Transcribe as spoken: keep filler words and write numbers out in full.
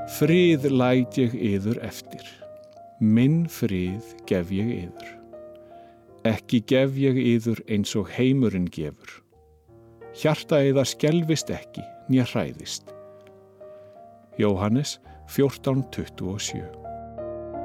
Frið læt ég yður eftir, minn frið gef ég yður. Ekki gef ég yður eins og heimurinn gefur. Hjarta yðar skelfist ekki, né hræðist. Jóhannes fjórtán tuttugu og sjö.